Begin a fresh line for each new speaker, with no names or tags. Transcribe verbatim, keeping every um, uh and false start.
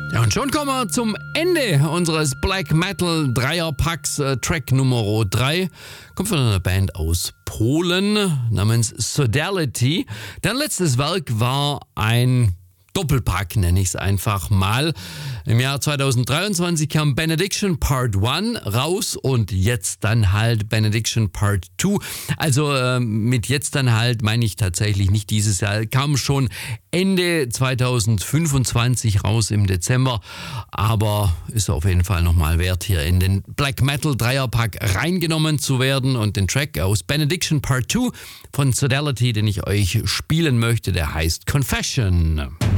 Ja, und schon kommen wir zum Ende unseres Black Metal Dreierpacks. Äh, Track Nummer drei kommt von einer Band aus Polen namens Sodality. Deren letztes Werk war ein Doppelpack, nenne ich es einfach mal. Im Jahr zweitausenddreiundzwanzig kam Benediction Part eins raus und jetzt dann halt Benediction Part zwei. Also äh, mit jetzt dann halt meine ich tatsächlich nicht dieses Jahr. Kam schon Ende zweitausendfünfundzwanzig raus im Dezember, aber ist auf jeden Fall nochmal wert, hier in den Black Metal Dreierpack reingenommen zu werden. Und den Track aus Benediction Part zwei von Sodality, den ich euch spielen möchte, der heißt Confession.